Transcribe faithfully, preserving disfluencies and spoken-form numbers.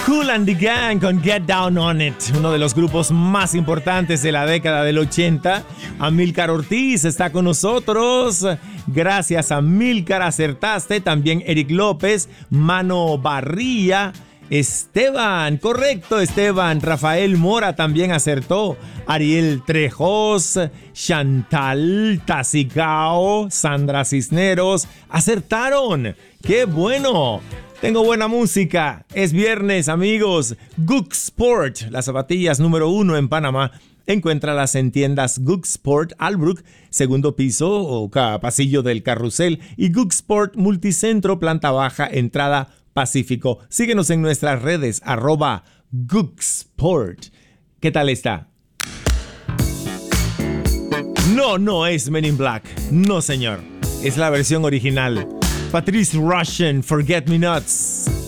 Kool and the Gang con Get Down on It, uno de los grupos más importantes de la década del ochenta. Amílcar Ortiz está con nosotros. Gracias, Amílcar, acertaste. También Eric López, Mano Barría, Esteban, correcto, Esteban. Rafael Mora también acertó. Ariel Trejos, Chantal Tacicao, Sandra Cisneros, acertaron. ¡Qué bueno! Tengo buena música. Es viernes, amigos. Gook Sport, las zapatillas número uno en Panamá. Encuéntralas en tiendas Gook Sport Albrook, segundo piso o pasillo del Carrusel, y Gook Sport Multicentro, planta baja, entrada Pacífico. Síguenos en nuestras redes, arroba Gook Sport. ¿Qué tal está? No, no es Men in Black. No, señor. Es la versión original. Patrice Rushen, Forget Me Nots.